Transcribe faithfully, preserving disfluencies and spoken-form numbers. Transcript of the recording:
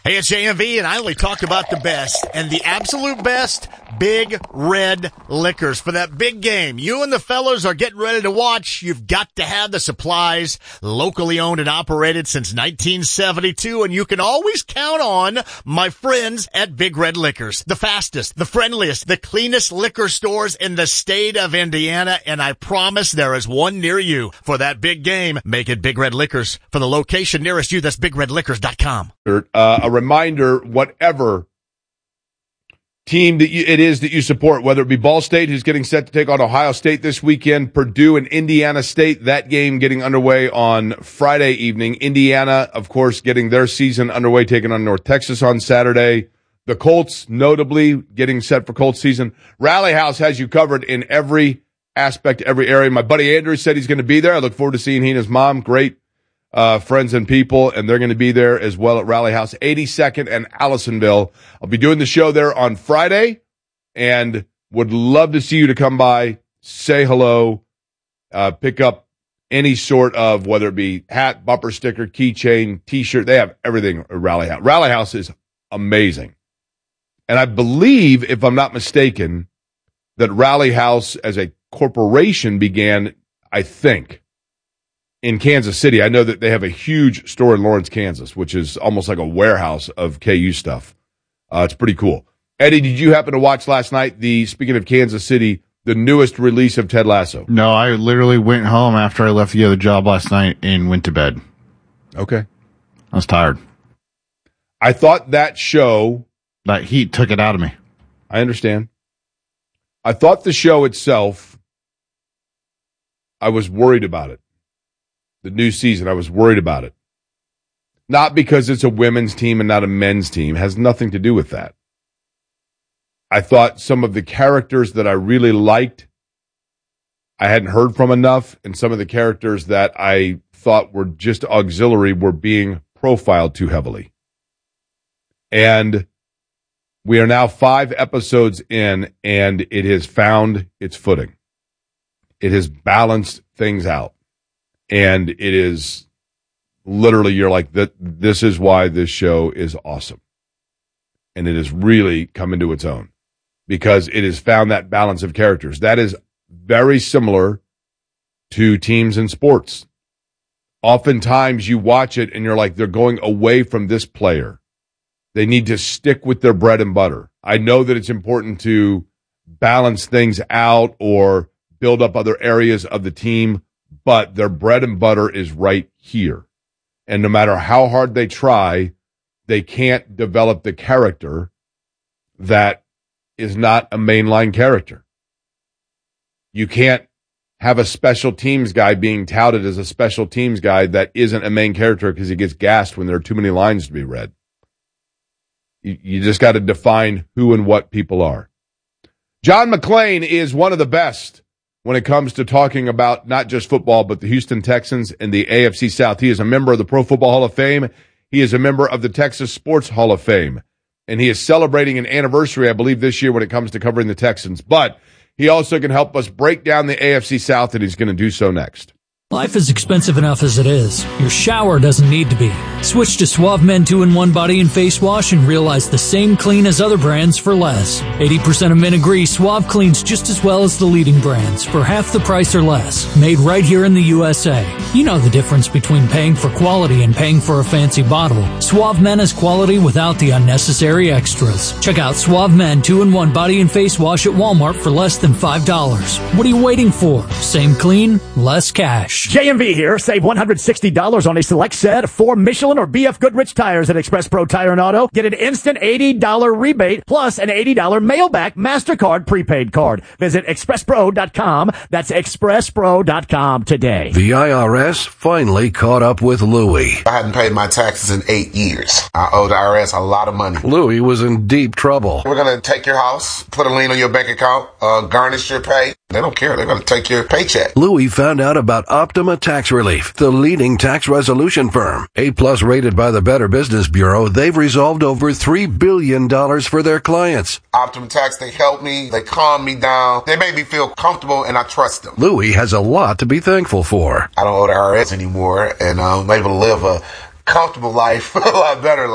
Hey, it's J M V, and I only talk about the best, and the absolute best, Big Red Liquors. For that big game you and the fellas are getting ready to watch, you've got to have the supplies. Locally owned and operated since nineteen seventy-two, and you can always count on my friends at Big Red Liquors. The fastest, the friendliest, the cleanest liquor stores in the state of Indiana, and I promise there is one near you. For that big game, make it Big Red Liquors. For the location nearest you, that's big red liquors dot com. Uh, a reminder, whatever team that you, it is that you support, whether it be Ball State, who's getting set to take on Ohio State this weekend, Purdue and Indiana State, that game getting underway on Friday evening. Indiana, of course, getting their season underway, taking on North Texas on Saturday. The Colts, notably, getting set for Colts season. Rally House has you covered in every aspect, every area. My buddy Andrew said he's going to be there. I look forward to seeing he and his mom. Great Uh, friends and people, and they're going to be there as well at Rally House, eighty-second and Allisonville. I'll be doing the show there on Friday, and would love to see you to come by, say hello, uh, pick up any sort of, whether it be hat, bumper sticker, keychain, T-shirt. They have everything at Rally House. Rally House is amazing. And I believe, if I'm not mistaken, that Rally House as a corporation began, I think, in Kansas City. I know that they have a huge store in Lawrence, Kansas, which is almost like a warehouse of K U stuff. Uh, it's pretty cool. Eddie, did you happen to watch last night, the, speaking of Kansas City, the newest release of Ted Lasso? No, I literally went home after I left the other job last night and went to bed. Okay. I was tired. I thought that show... That heat took it out of me. I understand. I thought the show itself, I was worried about it. The new season, I was worried about it. Not because it's a women's team and not a men's team. It has nothing to do with that. I thought some of the characters that I really liked, I hadn't heard from enough, and some of the characters that I thought were just auxiliary were being profiled too heavily. And we are now five episodes in, and it has found its footing. It has balanced things out. And it is literally, you're like, that. This is why this show is awesome. And it has really come into its own because it has found that balance of characters. That is very similar to teams in sports. Oftentimes you watch it and you're like, they're going away from this player. They need to stick with their bread and butter. I know that it's important to balance things out or build up other areas of the team, but their bread and butter is right here. And no matter how hard they try, they can't develop the character that is not a mainline character. You can't have a special teams guy being touted as a special teams guy that isn't a main character because he gets gassed when there are too many lines to be read. You, you just got to define who and what people are. John McClain is one of the best when it comes to talking about not just football, but the Houston Texans and the A F C South. He is a member of the Pro Football Hall of Fame. He is a member of the Texas Sports Hall of Fame. And he is celebrating an anniversary, I believe, this year when it comes to covering the Texans. But he also can help us break down the A F C South, and he's going to do so next. Life is expensive enough as it is. Your shower doesn't need to be. Switch to Suave Men two in one Body and Face Wash and realize the same clean as other brands for less. eighty percent of men agree Suave cleans just as well as the leading brands for half the price or less. Made right here in the U S A. You know the difference between paying for quality and paying for a fancy bottle. Suave Men is quality without the unnecessary extras. Check out Suave Men two in one Body and Face Wash at Walmart for less than five dollars. What are you waiting for? Same clean, less cash. J M V here. Save one hundred sixty dollars on a select set of four Michelin or B F Goodrich tires at Express Pro Tire and Auto. Get an instant eighty dollars rebate plus an eighty dollars mailback MasterCard prepaid card. Visit express pro dot com. That's express pro dot com today. The I R S finally caught up with Louie. I hadn't paid my taxes in eight years. I owe the I R S a lot of money. Louie was in deep trouble. We're going to take your house, put a lien on your bank account, uh, garnish your pay. They don't care. They're going to take your paycheck. Louie found out about Optima Tax Relief, the leading tax resolution firm. A-plus rated by the Better Business Bureau, they've resolved over three billion dollars for their clients. Optima Tax, they help me. They calm me down. They make me feel comfortable, and I trust them. Louie has a lot to be thankful for. I don't owe the I R S anymore, and I'm able to live a comfortable life, a lot better life.